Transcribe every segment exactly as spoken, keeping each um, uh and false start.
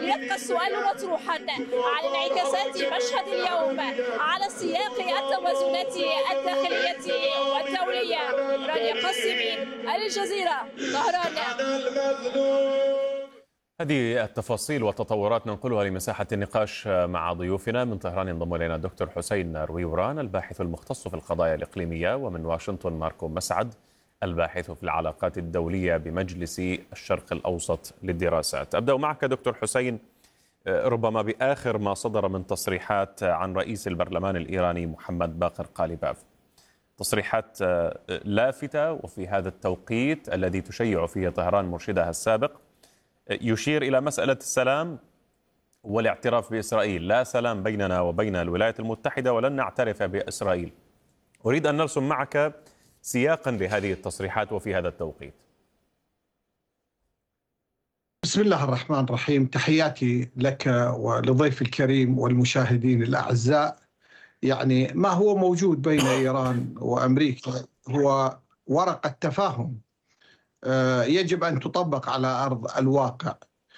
يبقى السؤال مطروحا عن انعكاسات مشهد اليوم على سياق التوازنات الداخلية والدولية. رانيا قاسمي، الجزيرة، طهران. هذه التفاصيل والتطورات ننقلها لمساحة النقاش مع ضيوفنا. من طهران ينضم إلينا الدكتور حسين رويوران، الباحث المختص في القضايا الإقليمية، ومن واشنطن ماركو مسعد، الباحث في العلاقات الدولية بمجلس الشرق الأوسط للدراسات. أبدأ معك دكتور حسين، ربما بآخر ما صدر من تصريحات عن رئيس البرلمان الإيراني محمد باقر قاليباف، تصريحات لافتة وفي هذا التوقيت الذي تشيع فيه طهران مرشدها السابق، يشير إلى مسألة السلام والاعتراف بإسرائيل. لا سلام بيننا وبين الولايات المتحدة ولن نعترف بإسرائيل. أريد أن نرسم معك سياقا لهذه التصريحات وفي هذا التوقيت. بسم الله الرحمن الرحيم. تحياتي لك ولضيف الكريم والمشاهدين الأعزاء. يعني ما هو موجود بين إيران وأمريكا هو ورقة تفاهم يجب أن تطبق على أرض الواقع.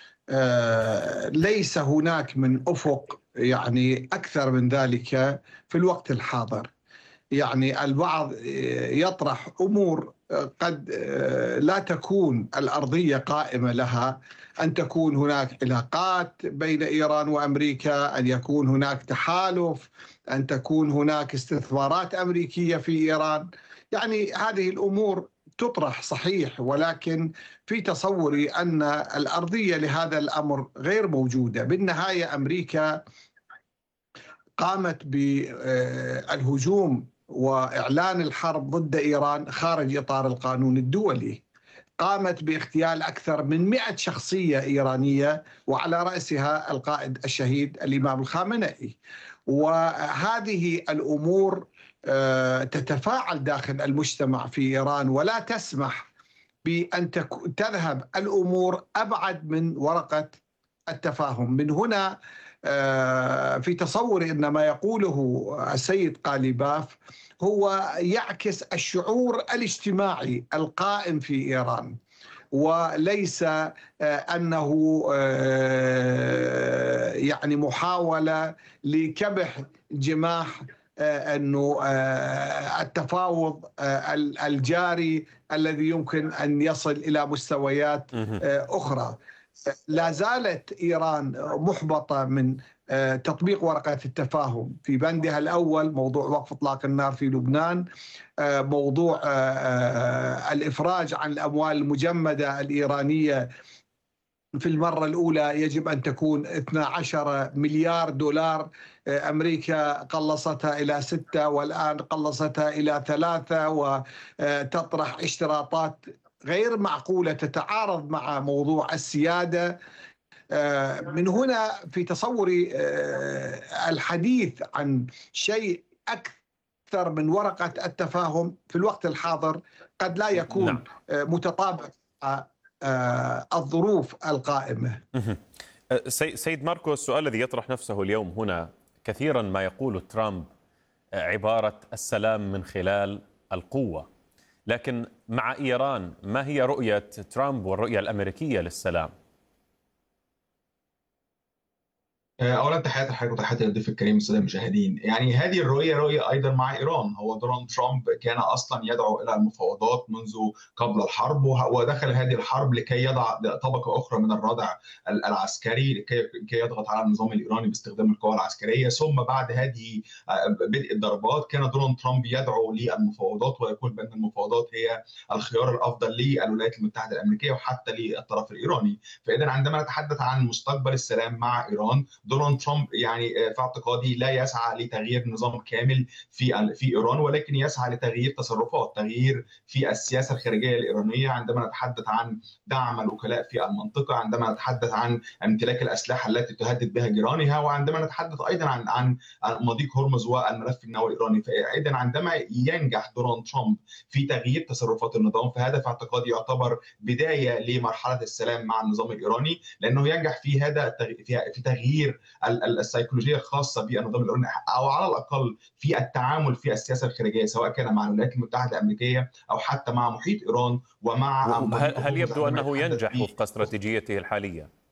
ليس هناك من أفق يعني أكثر من ذلك في الوقت الحاضر. يعني البعض يطرح أمور قد لا تكون الأرضية قائمة لها، أن تكون هناك علاقات بين إيران وأمريكا، أن يكون هناك تحالف، أن تكون هناك استثمارات أمريكية في إيران. يعني هذه الأمور تطرح صحيح، ولكن في تصوري أن الأرضية لهذا الأمر غير موجودة. بالنهاية أمريكا قامت بالهجوم وإعلان الحرب ضد إيران خارج إطار القانون الدولي، قامت باغتيال أكثر من مئة شخصية إيرانية وعلى رأسها القائد الشهيد الإمام الخامنئي. وهذه الأمور تتفاعل داخل المجتمع في إيران ولا تسمح بأن تذهب الأمور أبعد من ورقة التفاهم. من هنا في تصوري أن ما يقوله السيد قاليباف هو يعكس الشعور الاجتماعي القائم في إيران، وليس أنه يعني محاولة لكبح جماح أنه التفاوض الجاري الذي يمكن أن يصل إلى مستويات أخرى. لا زالت إيران محبطة من تطبيق ورقة التفاهم في بندها الأول، موضوع وقف إطلاق النار في لبنان، موضوع الإفراج عن الأموال المجمدة الإيرانية. في المرة الأولى يجب أن تكون اثنا عشر مليار دولار، أمريكا قلصتها إلى ستة والآن قلصتها إلى ثلاثة، وتطرح اشتراطات غير معقولة تتعارض مع موضوع السيادة. من هنا في تصوري الحديث عن شيء أكثر من ورقة التفاهم في الوقت الحاضر قد لا يكون نعم. متطابق مع الظروف القائمة. سيد ماركو، السؤال الذي يطرح نفسه اليوم هنا، كثيرا ما يقول ترامب عبارة السلام من خلال القوة، لكن مع إيران ما هي رؤية ترامب والرؤية الأمريكية للسلام؟ اولا تحياتي لحضرتك وتحياتي للضيف الكريم الساده المشاهدين. يعني هذه الرؤيه رؤيه ايضا مع ايران. هو دونالد ترامب كان اصلا يدعو الى المفاوضات منذ قبل الحرب، ودخل هذه الحرب لكي يضع طبقه اخرى من الردع العسكري لكي يضغط على النظام الايراني باستخدام القوى العسكريه. ثم بعد هذه بدء الضربات كان دونالد ترامب يدعو للمفاوضات ويقول بان المفاوضات هي الخيار الافضل للولايات المتحده الامريكيه وحتى للطرف الايراني. فاذا عندما نتحدث عن مستقبل السلام مع ايران، دونالد ترامب يعني في اعتقادي لا يسعى لتغيير نظام كامل في في ايران، ولكن يسعى لتغيير تصرفات، تغيير في السياسه الخارجيه الايرانيه. عندما نتحدث عن دعم الوكلاء في المنطقه، عندما نتحدث عن امتلاك الاسلحه التي تهدد بها جيرانها، وعندما نتحدث ايضا عن عن مضيق هرمز والملف النووي الايراني. فاذا عندما ينجح دونالد ترامب في تغيير تصرفات النظام، فهذا في اعتقادي يعتبر بدايه لمرحله السلام مع النظام الايراني، لانه ينجح في هذا في تغيير السيكولوجيه الخاصه بالنظام الايراني، او على الاقل في التعامل في السياسه الخارجيه، سواء كان مع الولايات المتحده الامريكيه او حتى مع محيط ايران ومع هل, هل يبدو انه ينجح وفق استراتيجيته الحاليه؟